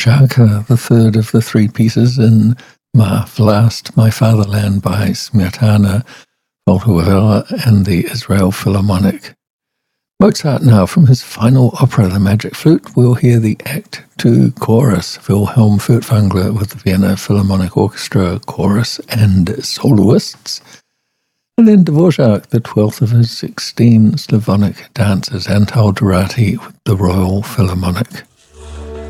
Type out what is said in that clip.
Dvořák, the third of the three pieces in My Fatherland by Smetana, Volta and the Israel Philharmonic. Mozart now, from his final opera, The Magic Flute, we'll hear the Act 2 chorus, Wilhelm Furtwängler with the Vienna Philharmonic Orchestra chorus and soloists, and then Dvořák, the 12th of his 16 Slavonic dances, Antal Dorati with the Royal Philharmonic.